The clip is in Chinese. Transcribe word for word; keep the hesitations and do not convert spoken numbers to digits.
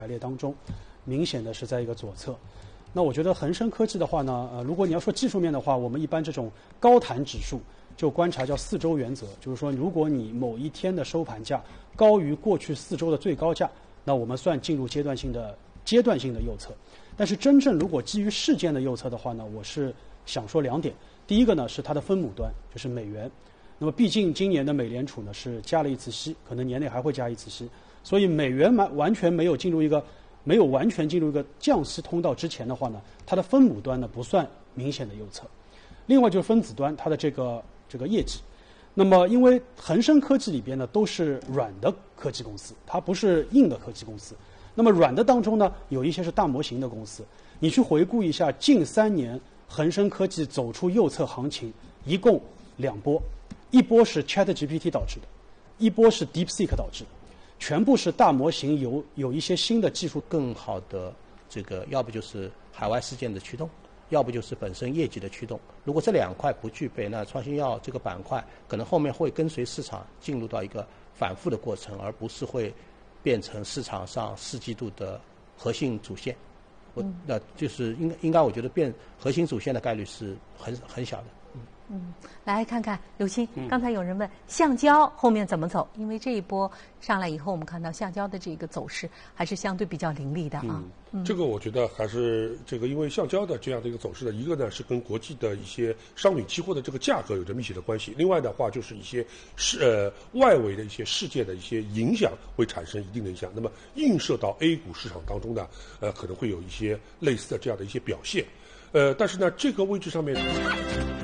排列当中，明显的是在一个左侧。那我觉得恒生科技的话呢，呃，如果你要说技术面的话，我们一般这种高弹指数就观察叫四周原则，就是说如果你某一天的收盘价高于过去四周的最高价，那我们算进入阶段性的阶段性的右侧。但是真正如果基于事件的右侧的话呢，我是想说两点。第一个呢是它的分母端，就是美元。那么毕竟今年的美联储呢是加了一次息，可能年内还会加一次息，所以美元完完全没有进入一个没有完全进入一个降息通道之前的话呢，它的分母端呢不算明显的右侧。另外就是分子端它的这个这个业绩。那么因为恒生科技里边呢都是软的科技公司，它不是硬的科技公司。那么软的当中呢有一些是大模型的公司，你去回顾一下近三年恒生科技走出右侧行情一共两波。一波是 ChatGPT 导致的，一波是 DeepSeek 导致的，全部是大模型有有一些新的技术更好的这个，要不就是海外事件的驱动，要不就是本身业绩的驱动。如果这两块不具备，那创新药这个板块可能后面会跟随市场进入到一个反复的过程，而不是会变成市场上四季度的核心主线。我那就是应该应该，我觉得变核心主线的概率是很很小的。 嗯，来看看刘鑫，刚才有人问橡胶后面怎么走，因为这一波上来以后，我们看到橡胶的这个走势还是相对比较凌厉的啊。 嗯，嗯这个我觉得还是这个，因为橡胶的这样的一个走势呢，一个呢是跟国际的一些商品期货的这个价格有着密切的关系，另外的话就是一些是呃外围的一些事件的一些影响会产生一定的影响，那么映射到 A 股市场当中呢，呃可能会有一些类似的这样的一些表现，呃，但是呢这个位置上面。